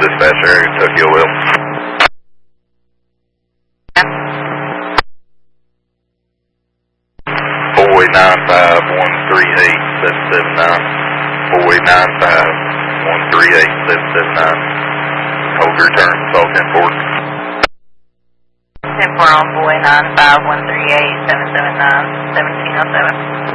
dispatch area, Tokyo Will. 495-138-779. Hold your turn, Salt 10-4. 10-4 on 495-138-779, 1707.